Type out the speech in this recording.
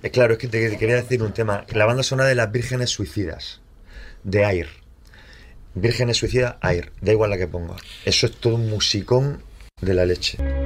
Claro, es que te quería decir un tema. La banda sonora de Las Vírgenes Suicidas, de Air. Vírgenes Suicidas, Air. Da igual la que ponga. Eso es todo un musicón de la leche.